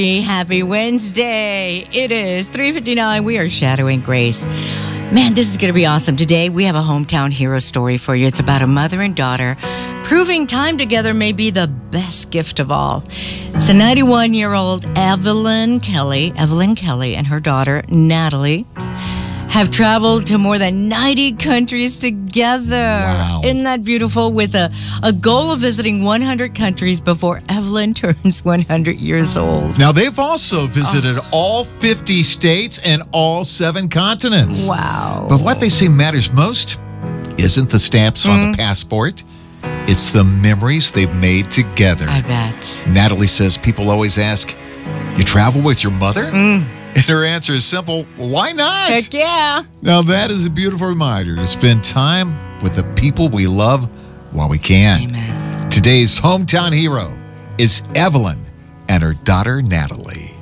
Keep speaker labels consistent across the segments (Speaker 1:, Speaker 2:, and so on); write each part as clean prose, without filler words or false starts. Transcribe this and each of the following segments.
Speaker 1: Happy Wednesday. It is 3:59. We are shadowing Grace. Man, this is going to be awesome. Today, we have a hometown hero story for you. It's about a mother and daughter proving time together may be the best gift of all. It's a 91-year-old Evelyn Kelly and her daughter, Natalie, have traveled to more than 90 countries together.
Speaker 2: Wow.
Speaker 1: Isn't that beautiful? With a goal of visiting 100 countries before Evelyn turns 100 years old.
Speaker 2: Now, they've also visited all 50 states and all 7 continents.
Speaker 1: Wow.
Speaker 2: But what they say matters most isn't the stamps on the passport. It's the memories they've made together.
Speaker 1: I bet.
Speaker 2: Natalie says people always ask, you travel with your mother? And her answer is simple, why not?
Speaker 1: Heck yeah.
Speaker 2: Now, that is a beautiful reminder to spend time with the people we love while we can.
Speaker 1: Amen.
Speaker 2: Today's hometown hero is Evelyn and her daughter, Natalie.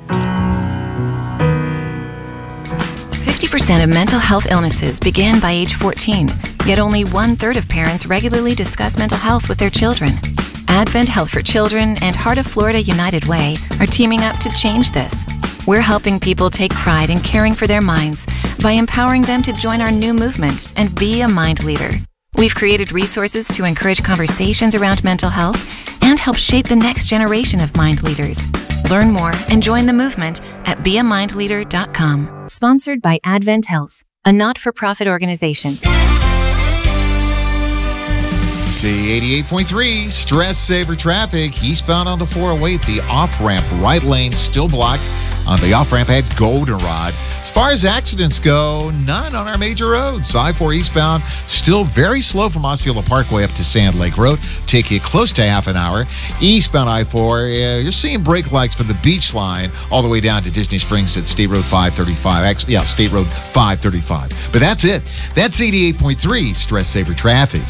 Speaker 3: 50% of mental health illnesses begin by age 14, yet only 1/3 of parents regularly discuss mental health with their children. Advent Health for Children and Heart of Florida United Way are teaming up to change this. We're helping people take pride in caring for their minds by empowering them to join our new movement and be a mind leader. We've created resources to encourage conversations around mental health and help shape the next generation of mind leaders. Learn more and join the movement at beamindleader.com. Sponsored by Advent Health, a not-for-profit organization.
Speaker 2: See 88.3, stress saver traffic. Eastbound on the 408, the off-ramp right lane still blocked on the off-ramp at Goldenrod. As far as accidents go, none on our major roads. I-4 eastbound still very slow from Osceola Parkway up to Sand Lake Road. Take you close to half an hour. Eastbound I-4, you're seeing brake lights for the beach line all the way down to Disney Springs at State Road 535. Actually, yeah, State Road 535. But that's it. That's 88.3 stress saver traffic.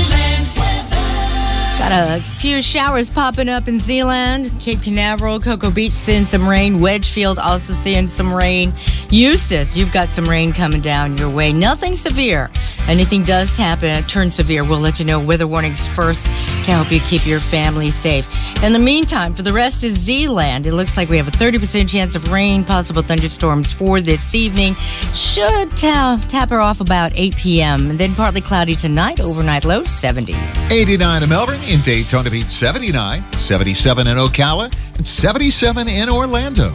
Speaker 1: Got a few showers popping up in Zeeland. Cape Canaveral, Cocoa Beach seeing some rain. Wedgefield also seeing some rain. Eustis, you've got some rain coming down your way. Nothing severe. Anything does happen, turn severe, we'll let you know weather warnings first to help you keep your family safe. In the meantime, for the rest of Zeeland, it looks like we have a 30% chance of rain, possible thunderstorms for this evening. Should taper off about 8 p.m. And then partly cloudy tonight, overnight low 70.
Speaker 2: 89 in Melbourne, in Daytona Beach 79, 77 in Ocala, and 77 in Orlando.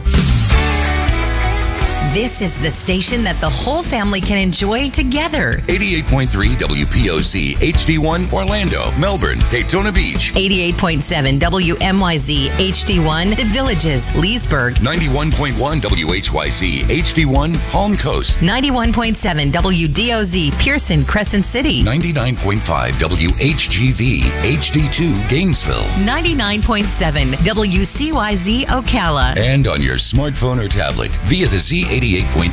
Speaker 4: This is the station that the whole family can enjoy together.
Speaker 5: 88.3 WPOC HD1 Orlando, Melbourne, Daytona Beach.
Speaker 4: 88.7 WMYZ HD1 The Villages, Leesburg.
Speaker 5: 91.1 WHYZ HD1 Palm Coast.
Speaker 4: 91.7 WDOZ Pearson, Crescent City.
Speaker 5: 99.5 WHGV HD2 Gainesville.
Speaker 4: 99.7 WCYZ Ocala.
Speaker 5: And on your smartphone or tablet via the Z88.3